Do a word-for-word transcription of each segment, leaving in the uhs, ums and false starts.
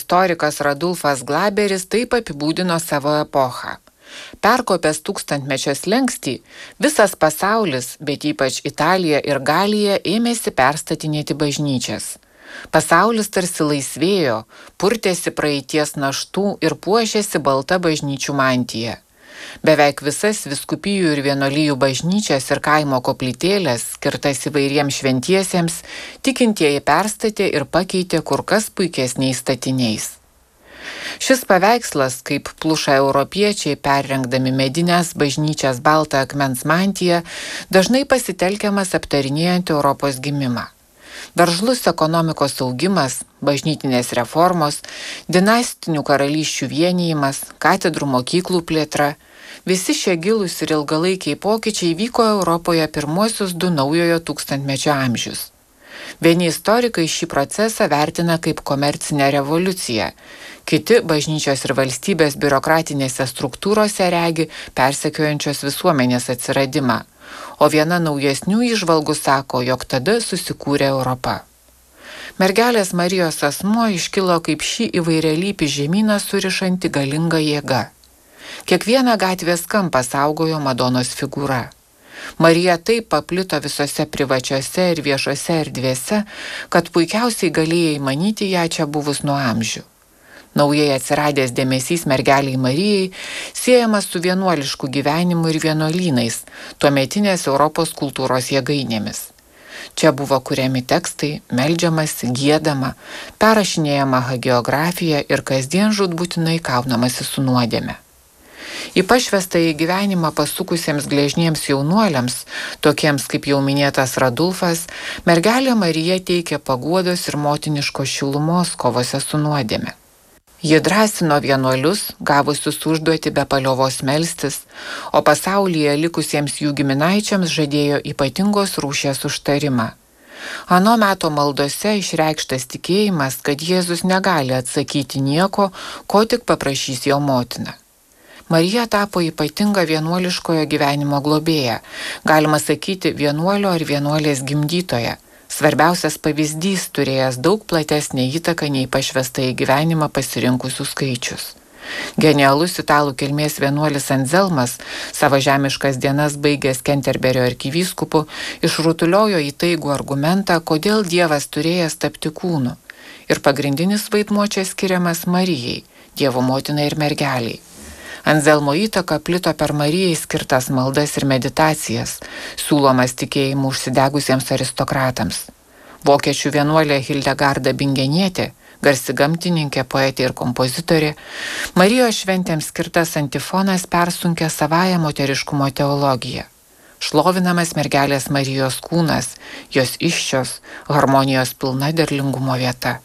istorikas Radulfas Glaberis taip apibūdino savo epochą. Perkopęs tūkstantmečio slenkstį, visas pasaulis, bet ypač Italija ir Galija, ėmėsi perstatinėti bažnyčias. Pasaulis tarsi laisvėjo, purtėsi praeities naštų ir puošėsi balta bažnyčių mantija. Beveik visas vyskupijų ir vienolyjų bažnyčias ir kaimo koplytėlės, skirtas įvairiems šventiesiems, tikintieji perstatė ir pakeitė kur kas puikesniais statiniais. Šis paveikslas, kaip pluša europiečiai perrengdami medinės bažnyčias baltą akmens mantiją, dažnai pasitelkiamas aptarinėjant Europos gimimą. Veržlus ekonomikos augimas, bažnytinės reformos, dinastinių karalysčių vienijimas, katedrų mokyklų plėtra, visi šie gilūs ir ilgalaikiai pokyčiai vyko Europoje pirmuosius du naujojo tūkstantmečio amžius. Vieni istorikai šį procesą vertina kaip komercinę revoliuciją, kiti bažnyčios ir valstybės biurokratinėse struktūrose regi persekiojančios visuomenės atsiradimą, o viena naujesnių įžvalgų sako, jog tada susikūrė Europa. Mergelės Marijos asmuo iškilo kaip šį įvairialypį žemyną surišanti galinga jėga. Kiekvieną gatvės kampą saugojo Madonos figūra. Marija taip paplito visose privačiose ir viešose erdvėse, kad puikiausiai galėjai manyti ją čia buvus nuo amžių. Naujai atsiradęs dėmesys mergeliai Marijai siejamas su vienuolišku gyvenimu ir vienuolynais, tuometinės Europos kultūros jėgainėmis. Čia buvo kuriami tekstai, meldžiamasi, giedama, perrašinėjama hagiografija ir kasdien žūtbūtinai kaunamasi su nuodėme. Į pašvestąjį gyvenimą pasukusiems gležniems jaunuoliams, tokiems kaip jau minėtas Radulfas, mergelė Marija teikė paguodos ir motiniškos šilumos kovose su nuodėme. Ji drąsino vienuolius, gavusius užduoti be paliovos melstis, o pasaulyje likusiems jų giminaičiams žadėjo ypatingos rūšies užtarimą. Ano meto maldose išreikštas tikėjimas, kad Jėzus negali atsakyti nieko, ko tik paprašys jo motina. Marija tapo ypatinga vienuoliškojo gyvenimo globėja, galima sakyti vienuolio ar vienuolės gimdytoja. Svarbiausias pavyzdys turėjęs daug platesnę įtaką nei pašvestąjį gyvenimą pasirinkusių skaičius. Genialus italų kilmės vienuolis Anzelmas, savo žemiškas dienas baigęs Kenterberio arkivyskupu, išrutuliojo įtaigų argumentą, kodėl Dievas turėjęs tapti kūnu. Ir pagrindinis vaidmuo čia skiriamas Marijai, Dievo motinai ir mergeliai. Anzelmo įtaka plito per Marijai skirtas maldas ir meditacijas, siūlomas tikėjimu užsidegusiems aristokratams. Vokiečių vienuolė Hildegarda Bingenietė, garsi gamtininkė, poetė ir kompozitorė, Marijos šventėms skirtas antifonas persunkė savąją moteriškumo teologiją. Šlovinamas mergelės Marijos kūnas, jos iščios, harmonijos pilna derlingumo vieta.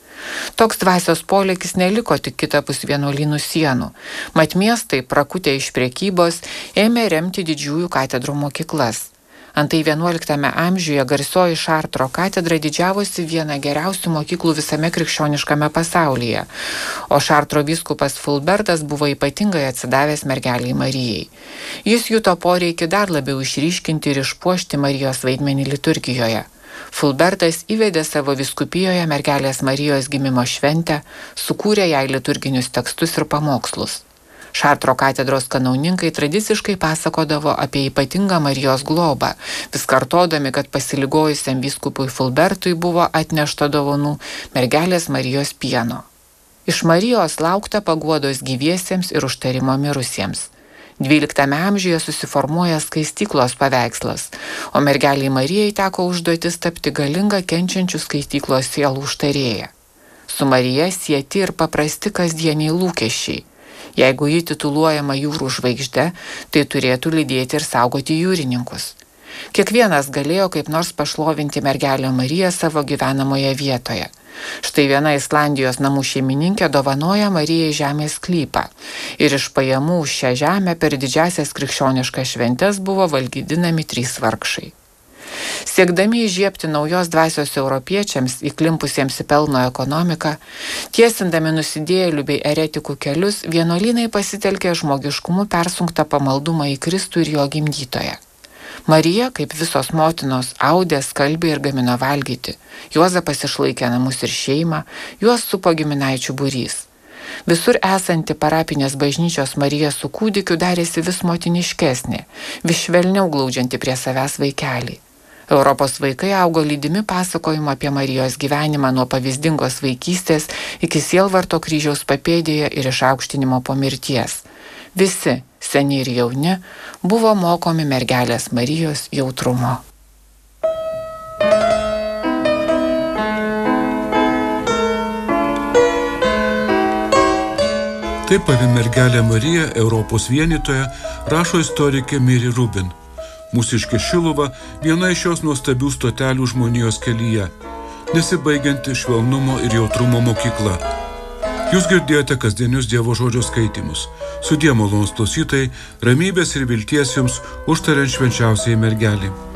Toks dvasios polėkis neliko tik kitapus vienuolynų sienų, mat miestai, prakutę iš prekybos, ėmė remti didžiųjų katedrų mokyklas. Antai vienuoliktame amžiuje garsioji Šartro katedra didžiavosi viena geriausių mokyklų visame krikščioniškame pasaulyje, o Šartro vyskupas Fulbertas buvo ypatingai atsidavęs mergeliai Marijai. Jis juto poreikį dar labiau išryškinti ir išpuošti Marijos vaidmenį liturgijoje. Fulbertas įvedė savo vyskupijoje mergelės Marijos gimimo šventę, sukūrė jai liturginius tekstus ir pamokslus. Šartro katedros kanauninkai tradiciškai pasakodavo apie ypatingą Marijos globą, vis kartodami, kad pasiligojusiam vyskupui Fulbertui buvo atnešta dovanų mergelės Marijos pieno. Iš Marijos laukta paguodos gyviesiems ir užtarimo mirusiems. dvyliktame amžiuje susiformuoja skaistyklos paveikslas, o mergeliai Marijai teko užduotis tapti galingą kenčiančių skaistyklos sielų užtarėją. Su Marija sieti ir paprasti kasdieniai lūkesčiai. Jeigu ji tituluojama jūrų žvaigžde, tai turėtų lydėti ir saugoti jūrininkus. Kiekvienas galėjo kaip nors pašlovinti mergelę Mariją savo gyvenamoje vietoje. Štai viena Islandijos namų šeimininkė dovanoja Marijai žemės sklypą ir iš pajamų už šią žemę per didžiasias krikščioniškas šventes buvo valgydinami trys vargšai. Siekdami įžiebti naujos dvasios europiečiams, įklimpusiems į pelno ekonomiką, tiesindami nusidėjėlių bei eretikų kelius, vienuolynai pasitelkė žmogiškumu persunktą pamaldumą į Kristų ir jo gimdytoją. Marija, kaip visos motinos, audė, skalbė ir gamino valgyti. Juozapas išlaikė namus ir šeimą, juos supo giminaičių būrys. Visur esanti parapinės bažnyčios Marija su kūdikiu darėsi vis motiniškesnė, vis švelniau glaudžianti prie savęs vaikelį. Europos vaikai augo lydimi pasakojimo apie Marijos gyvenimą nuo pavyzdingos vaikystės iki sielvarto kryžiaus papėdėje ir išaukštinimo po mirties. Visi, seni ir jauni, buvo mokomi mergelės Marijos jautrumo. Taip apie mergelę Mariją, Europos vienytoją, rašo istorikė Miri Rubin. Mūsiškė Šiluva viena iš šios nuostabių stotelių žmonijos kelyje, nesibaigianti švelnumo ir jautrumo mokykla. Jūs girdėjote kasdienius Dievo žodžio skaitymus. Sudie malonūs klausytojai, ramybės ir vilties jums užtariant švenčiausiai mergelį.